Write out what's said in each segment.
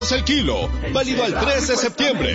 el kilo, válido al 3 de septiembre.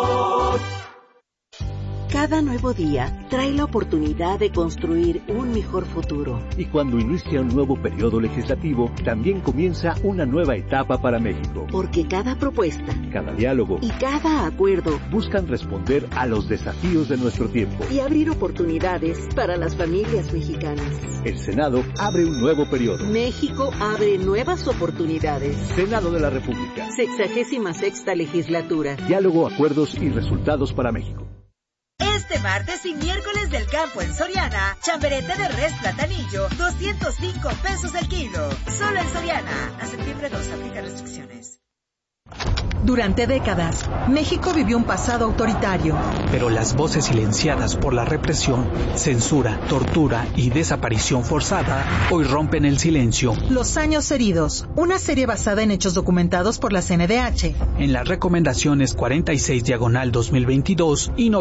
Cada nuevo día trae la oportunidad de construir un mejor futuro. Y cuando inicia un nuevo periodo legislativo, también comienza una nueva etapa para México. Porque cada propuesta, cada diálogo y cada acuerdo buscan responder a los desafíos de nuestro tiempo y abrir oportunidades para las familias mexicanas. El Senado abre un nuevo periodo. México abre nuevas oportunidades. Senado de la República. 66ª legislatura. Diálogo, acuerdos y resultados para México. Este martes y miércoles del campo en Soriana, chamberete de res platanillo, 205 pesos el kilo. Solo en Soriana. A septiembre 2, aplica restricciones. Durante décadas, México vivió un pasado autoritario. Pero las voces silenciadas por la represión, censura, tortura y desaparición forzada hoy rompen el silencio. Los años heridos, una serie basada en hechos documentados por la CNDH. En las recomendaciones 46/2022 y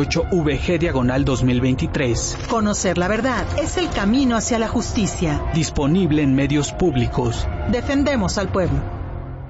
98/VG/2023. Conocer la verdad es el camino hacia la justicia. Disponible en medios públicos. Defendemos al pueblo.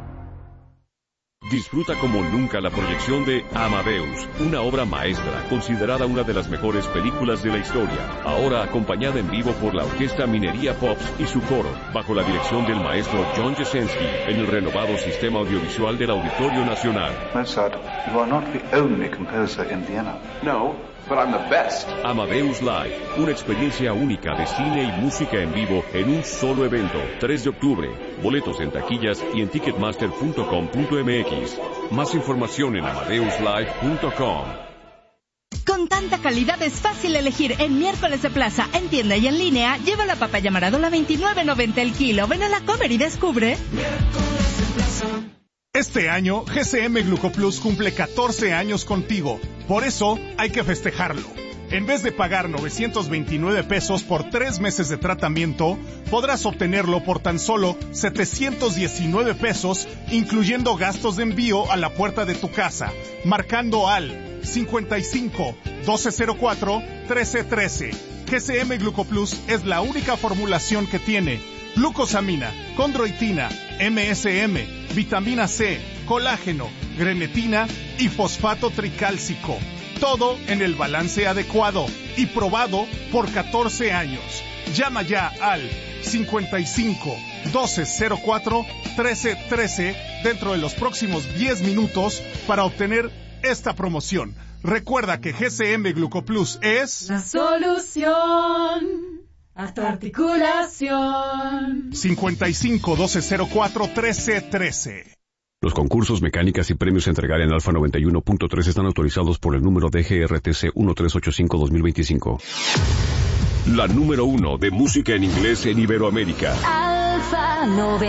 Disfruta como nunca la proyección de Amadeus, una obra maestra, considerada una de las mejores películas de la historia. Ahora acompañada en vivo por la Orquesta Minería Pops y su coro, bajo la dirección del maestro John Jasenski, en el renovado sistema audiovisual del Auditorio Nacional. Mozart, you are not the only composer in Vienna. No, but I'm the best. Amadeus Live, una experiencia única de cine y música en vivo en un solo evento. 3 de octubre. Boletos en taquillas y en ticketmaster.com.mx. Más información en amadeuslive.com. Con tanta calidad es fácil elegir en Miércoles de Plaza, en tienda y en línea. Lleva la papaya Maradona 29.90 el kilo. Ven a la Comer y descubre. Miércoles de Plaza. Este año, GCM Glucoplus cumple 14 años contigo. Por eso, hay que festejarlo. En vez de pagar 929 pesos por 3 meses de tratamiento, podrás obtenerlo por tan solo 719 pesos, incluyendo gastos de envío a la puerta de tu casa, marcando al 55 1204 1313. GCM Glucoplus es la única formulación que tiene glucosamina, condroitina, MSM, vitamina C, colágeno, grenetina y fosfato tricálcico. Todo en el balance adecuado y probado por 14 años. Llama ya al 55 1204 1313 dentro de los próximos 10 minutos para obtener esta promoción. Recuerda que GCM Glucoplus es la solución a tu articulación. 55 1204 1313. Los concursos, mecánicas y premios a entregar en Alfa 91.3 están autorizados por el número DGRTC 1385-2025. La número 1 de música en inglés en Iberoamérica. Alfa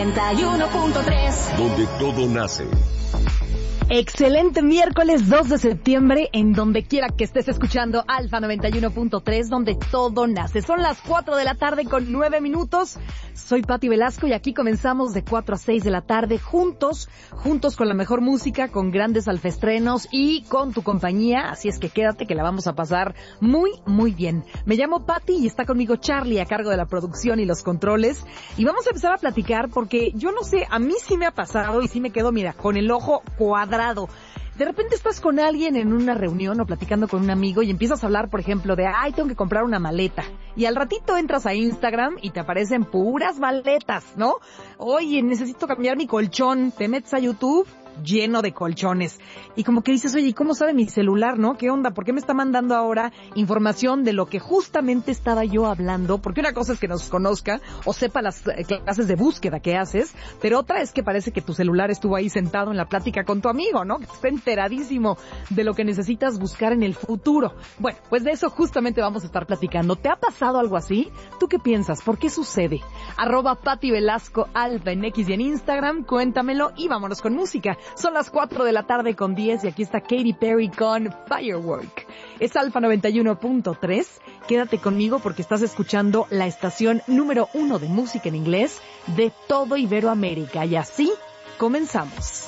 91.3. Donde todo nace. Excelente miércoles 2 de septiembre, en donde quiera que estés escuchando Alfa 91.3, donde todo nace. Son las 4 de la tarde con 9 minutos. Soy Pati Velasco y aquí comenzamos de 4 a 6 de la tarde juntos con la mejor música, con grandes alfestrenos y con tu compañía. Así es que quédate que la vamos a pasar muy, muy bien. Me llamo Pati y está conmigo Charlie a cargo de la producción y los controles. Y vamos a empezar a platicar porque yo no sé, a mí sí me ha pasado y sí me quedo, mira, con el ojo cuadrado. De repente estás con alguien en una reunión o platicando con un amigo y empiezas a hablar, por ejemplo, de tengo que comprar una maleta. Y al ratito entras a Instagram y te aparecen puras maletas, ¿no? Oye, necesito cambiar mi colchón. Te metes a YouTube lleno de colchones. Y como que dices, oye, ¿y cómo sabe mi celular, no? ¿Qué onda? ¿Por qué me está mandando ahora información de lo que justamente estaba yo hablando? Porque una cosa es que nos conozca o sepa las clases de búsqueda que haces, pero otra es que parece que tu celular estuvo ahí sentado en la plática con tu amigo, ¿no? Que está enteradísimo de lo que necesitas buscar en el futuro. Bueno, pues de eso justamente vamos a estar platicando. ¿Te ha pasado algo así? ¿Tú qué piensas? ¿Por qué sucede? @Pati Velasco Alfa en X y en Instagram. Cuéntamelo y vámonos con música. Son las 4 de la tarde con 10 y aquí está Katy Perry con Firework. Es Alfa 91.3. Quédate conmigo porque estás escuchando la estación número 1 de música en inglés de todo Iberoamérica. Y así comenzamos.